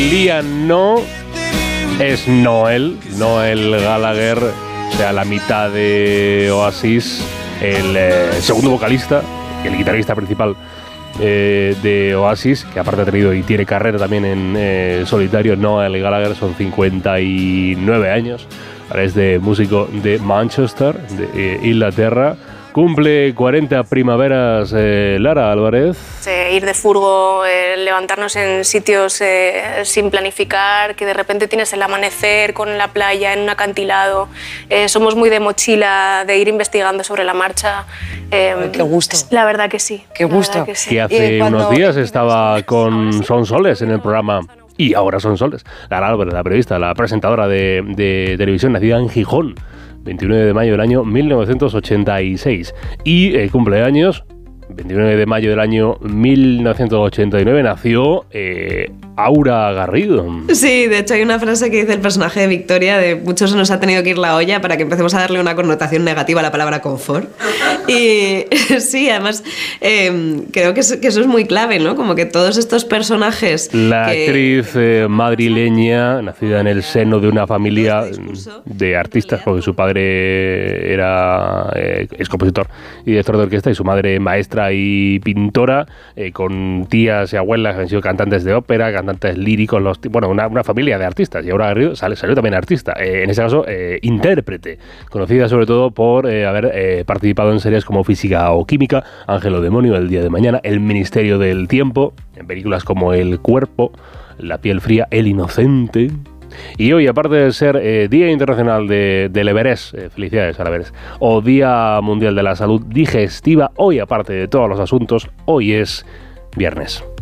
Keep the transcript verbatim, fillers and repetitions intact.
Liam no es Noel, Noel Gallagher, o sea, la mitad de Oasis, el eh, segundo vocalista, el guitarrista principal eh, de Oasis, que aparte ha tenido y tiene carrera también en eh, solitario. Noel Gallagher, son cincuenta y nueve años, es de músico de Manchester, de eh, Inglaterra. Cumple cuarenta primaveras, eh, Lara Álvarez. Eh, ir de furgo, eh, levantarnos en sitios eh, sin planificar, que de repente tienes el amanecer con la playa en un acantilado. Eh, somos muy de mochila, de ir investigando sobre la marcha. Eh, Ay, qué gusto. La verdad que sí. Qué gusto. Que, sí. que hace cuando... unos días estaba con Son Soles en el programa. Y ahora Son Soles. Lara Álvarez, la periodista, la presentadora de, de televisión, nacida en Gijón, veintinueve de mayo del año mil novecientos ochenta y seis. Y eh, cumpleaños, veintinueve de mayo del año mil novecientos ochenta y nueve, nació eh, Aura Garrido. Sí, de hecho hay una frase que dice el personaje de Victoria, de muchos se nos ha tenido que ir la olla para que empecemos a darle una connotación negativa a la palabra confort. Y sí, además eh, creo que, es, que eso es muy clave, ¿no? Como que todos estos personajes... La que... actriz eh, madrileña, nacida en el seno de una familia de artistas, porque su padre era eh, es compositor y director de orquesta, y su madre maestra y pintora, eh, con tías y abuelas que han sido cantantes de ópera, cantantes líricos, los, bueno, una, una familia de artistas. Y Aura Garrido sale, salió también artista, eh, en ese caso eh, intérprete, conocida sobre todo por eh, haber eh, participado en series como Física o Química, Ángel o Demonio, El día de mañana, El Ministerio del tiempo, en películas como El cuerpo, La piel fría, El inocente. Y hoy, aparte de ser eh, Día Internacional de, del Everest, eh, felicidades al Everest, o Día Mundial de la Salud Digestiva, hoy, aparte de todos los asuntos, hoy es viernes.